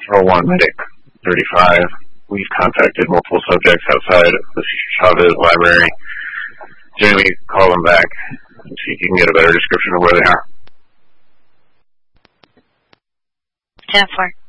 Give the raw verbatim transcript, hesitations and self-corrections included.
oh one Medic thirty-five. We've contacted multiple subjects outside of the Chavez library. Generally, call them back and see if you can get a better description of where they are. ten four.